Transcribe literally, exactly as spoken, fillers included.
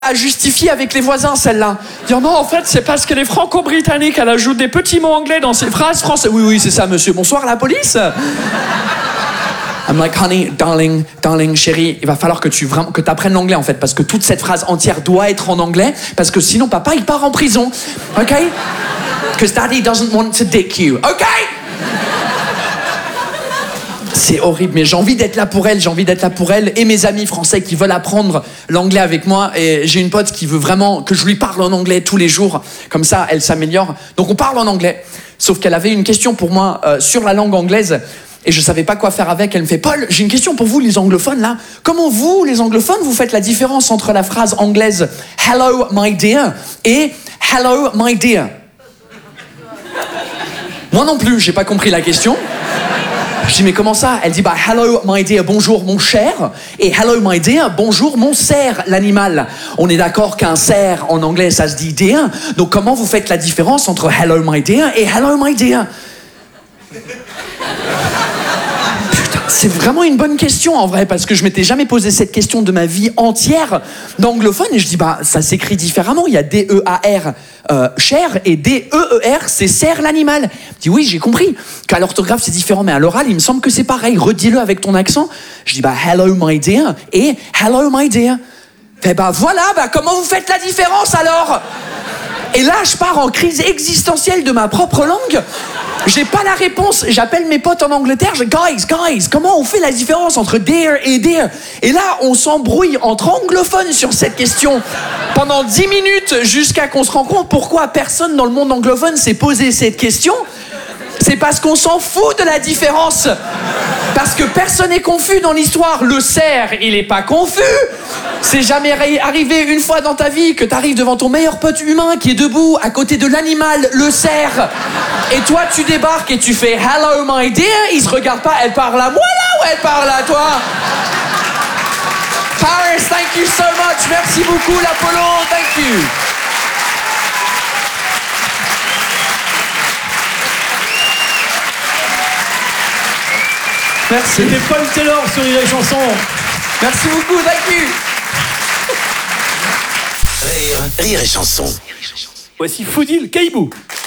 à justifier avec les voisins, celle-là. Dire non, en fait, c'est parce que les franco-britanniques, elle ajoute des petits mots anglais dans ses phrases françaises. Oui, oui, c'est ça, monsieur. Bonsoir, la police. I'm like, honey, darling, darling, chérie, il va falloir que tu vraiment, que t'apprennes l'anglais, en fait, parce que toute cette phrase entière doit être en anglais, parce que sinon, papa, il part en prison. OK? Because daddy doesn't want to dick you. OK? C'est horrible, mais j'ai envie d'être là pour elle, j'ai envie d'être là pour elle et mes amis français qui veulent apprendre l'anglais avec moi. Et j'ai une pote qui veut vraiment que je lui parle en anglais tous les jours, comme ça elle s'améliore. Donc on parle en anglais, sauf qu'elle avait une question pour moi euh, sur la langue anglaise et je savais pas quoi faire avec. Elle me fait: Paul, j'ai une question pour vous les anglophones là. Comment vous, les anglophones, vous faites la différence entre la phrase anglaise hello my dear et hello my dear? Moi non plus, j'ai pas compris la question. Je dis, mais comment ça? Elle dit, bah, hello, my dear, bonjour, mon cher. Et hello, my dear, bonjour, mon cerf, l'animal. On est d'accord qu'un cerf, en anglais, ça se dit dear. Donc, comment vous faites la différence entre hello, my dear et hello, my dear? Putain, c'est vraiment une bonne question, en vrai, parce que je m'étais jamais posé cette question de ma vie entière d'anglophone. Et je dis, bah, ça s'écrit différemment. Il y a D E A R, euh, cher, et D E E R, c'est cerf, l'animal. Je dis, oui, j'ai compris qu'à l'orthographe, c'est différent, mais à l'oral, il me semble que c'est pareil. Redis-le avec ton accent. Je dis, bah, hello, my dear, et hello, my dear. Fait, bah, voilà, bah, comment vous faites la différence, alors? Et là, je pars en crise existentielle de ma propre langue. J'ai pas la réponse. J'appelle mes potes en Angleterre. Je dis, guys, guys, comment on fait la différence entre dear et dear? Et là, on s'embrouille entre anglophones sur cette question pendant dix minutes jusqu'à qu'on se rende compte pourquoi personne dans le monde anglophone s'est posé cette question. C'est parce qu'on s'en fout de la différence. Parce que personne n'est confus dans l'histoire. Le cerf, il est pas confus. C'est jamais arrivé une fois dans ta vie que t'arrives devant ton meilleur pote humain qui est debout à côté de l'animal, le cerf. Et toi, tu débarques et tu fais hello my dear. Il se regarde pas. Elle parle à moi là ou elle parle à toi? Paris, thank you so much. Merci beaucoup, l'Apollo. Thank you. Merci. C'était Paul Taylor sur Rire et Chanson. Merci beaucoup, thank you. Rire, Rire et Chanson. Voici Foudil Caïbou.